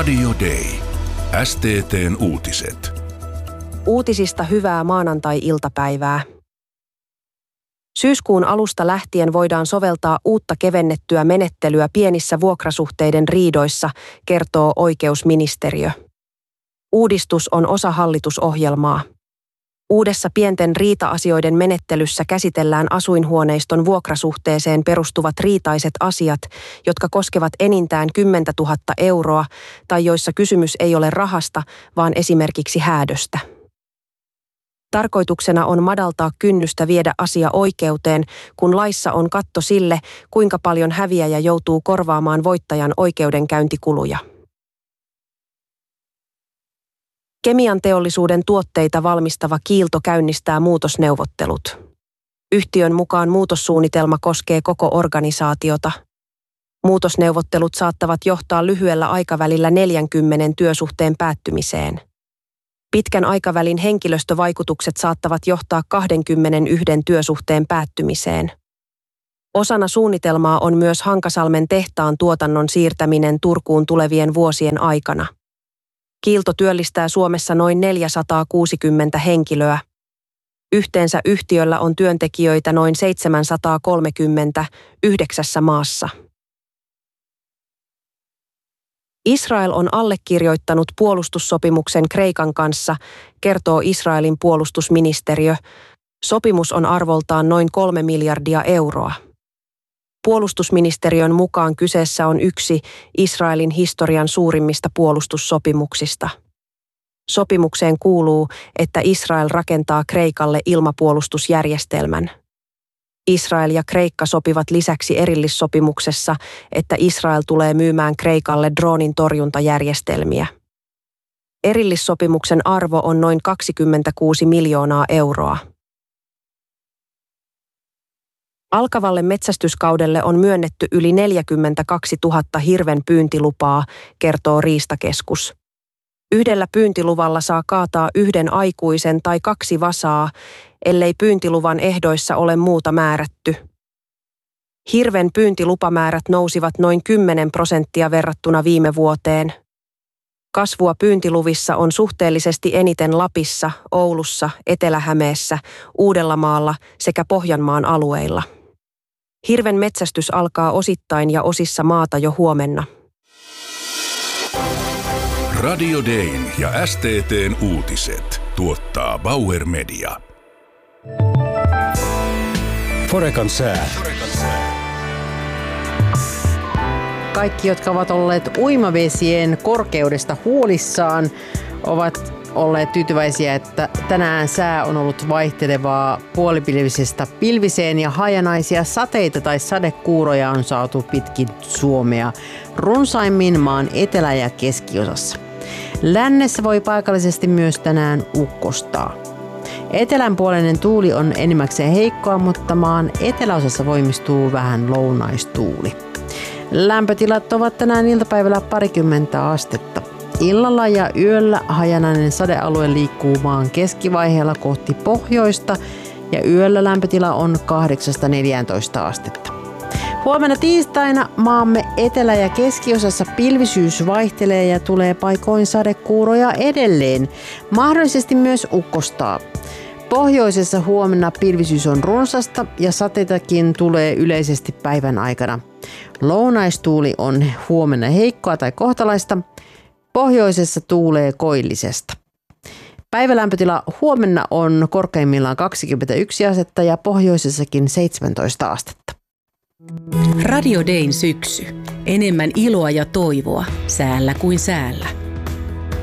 Radio Day. STT:n uutiset. Uutisista hyvää maanantai-iltapäivää. Syyskuun alusta lähtien voidaan soveltaa uutta kevennettyä menettelyä pienissä vuokrasuhteiden riidoissa, kertoo oikeusministeriö. Uudistus on osa hallitusohjelmaa. Uudessa pienten riita-asioiden menettelyssä käsitellään asuinhuoneiston vuokrasuhteeseen perustuvat riitaiset asiat, jotka koskevat enintään 10 000 euroa tai joissa kysymys ei ole rahasta, vaan esimerkiksi häädöstä. Tarkoituksena on madaltaa kynnystä viedä asia oikeuteen, kun laissa on katto sille, kuinka paljon häviäjä joutuu korvaamaan voittajan oikeudenkäyntikuluja. Kemianteollisuuden tuotteita valmistava Kiilto käynnistää muutosneuvottelut. Yhtiön mukaan muutossuunnitelma koskee koko organisaatiota. Muutosneuvottelut saattavat johtaa lyhyellä aikavälillä 40 työsuhteen päättymiseen. Pitkän aikavälin henkilöstövaikutukset saattavat johtaa 21 työsuhteen päättymiseen. Osana suunnitelmaa on myös Hankasalmen tehtaan tuotannon siirtäminen Turkuun tulevien vuosien aikana. Kiilto työllistää Suomessa noin 460 henkilöä. Yhteensä yhtiöllä on työntekijöitä noin 730 9 maassa. Israel on allekirjoittanut puolustussopimuksen Kreikan kanssa, kertoo Israelin puolustusministeriö. Sopimus on arvoltaan noin 3 miljardia euroa. Puolustusministeriön mukaan kyseessä on yksi Israelin historian suurimmista puolustussopimuksista. Sopimukseen kuuluu, että Israel rakentaa Kreikalle ilmapuolustusjärjestelmän. Israel ja Kreikka sopivat lisäksi erillissopimuksessa, että Israel tulee myymään Kreikalle droonin torjuntajärjestelmiä. Erillissopimuksen arvo on noin 26 miljoonaa euroa. Alkavalle metsästyskaudelle on myönnetty yli 42 000 hirven pyyntilupaa, kertoo Riistakeskus. Yhdellä pyyntiluvalla saa kaataa yhden aikuisen tai 2 vasaa, ellei pyyntiluvan ehdoissa ole muuta määrätty. Hirven pyyntilupamäärät nousivat noin 10% verrattuna viime vuoteen. Kasvua pyyntiluvissa on suhteellisesti eniten Lapissa, Oulussa, Etelä-Hämeessä, Uudellamaalla sekä Pohjanmaan alueilla. Hirven metsästys alkaa osittain ja osissa maata jo huomenna. Radio Dayn ja STT:n uutiset tuottaa Bauer Media. Forecan sää. Kaikki, jotka ovat olleet uimavesien korkeudesta huolissaan, ovat olleet tyytyväisiä, että tänään sää on ollut vaihtelevaa puolipilvisestä pilviseen ja hajanaisia sateita tai sadekuuroja on saatu pitkin Suomea, runsaimmin maan etelä- ja keskiosassa. Lännessä voi paikallisesti myös tänään ukkostaa. Etelänpuoleinen tuuli on enimmäkseen heikkoa, mutta maan eteläosassa voimistuu vähän lounaistuuli. Lämpötilat ovat tänään iltapäivällä 20 astetta. Illalla ja yöllä hajanainen sadealue liikkuu maan keskivaiheella kohti pohjoista ja yöllä lämpötila on 8-14 astetta. Huomenna tiistaina maamme etelä- ja keskiosassa pilvisyys vaihtelee ja tulee paikoin sadekuuroja edelleen. Mahdollisesti myös ukkostaa. Pohjoisessa huomenna pilvisyys on runsasta ja sateitakin tulee yleisesti päivän aikana. Lounaistuuli on huomenna heikkoa tai kohtalaista. Pohjoisessa tuulee koillisesta. Päivälämpötila huomenna on korkeimmillaan 21 astetta ja pohjoisessakin 17 astetta. Radio Dayn syksy. Enemmän iloa ja toivoa säällä kuin säällä.